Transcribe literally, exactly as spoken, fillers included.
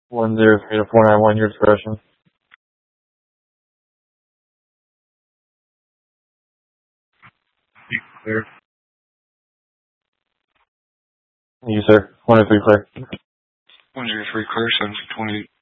one zero three to four nine one, your expression. Clear. You, sir. one oh three clear. one zero three clear, seven twenty-eight.